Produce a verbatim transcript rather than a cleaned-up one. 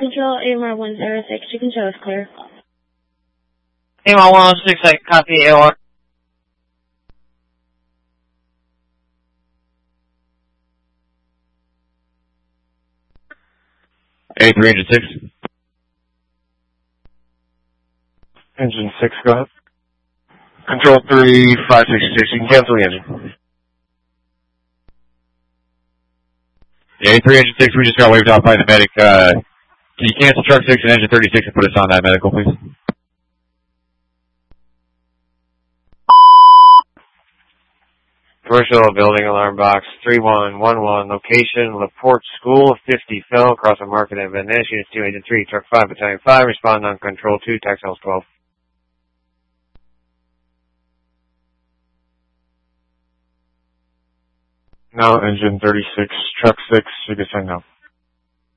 Control A M R one zero six, you can show us clear. A M R one oh six, I copy A O R. A three engine six. Engine six, go ahead. Control three, five six six, you can cancel the engine. A three engine six, we just got waved off by the medic. Uh, can you cancel truck six and engine thirty-six and put us on that medical, please? Commercial building alarm box three one one one, location LaPorte School, fifty fell across the market at Van Ness, unit two, agent three, truck five, battalion five, respond on control two, tax house twelve. No, engine thirty-six, truck six, you can send now.